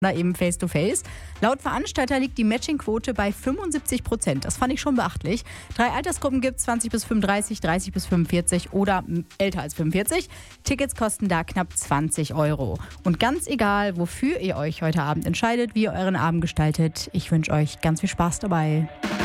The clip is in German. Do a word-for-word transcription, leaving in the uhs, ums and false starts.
oder eben face-to-face. Laut Veranstalter liegt die Matchingquote bei fünfundsiebzig Prozent. Das fand ich schon beachtlich. Drei Altersgruppen gibt es, zwanzig bis fünfunddreißig, dreißig bis fünfundvierzig oder älter als fünfundvierzig. Tickets kosten da knapp zwanzig Euro. Und ganz egal, wofür ihr euch heute Abend entscheidet, wie ihr euren Abend gestaltet, ich wünsche euch ganz viel Spaß dabei.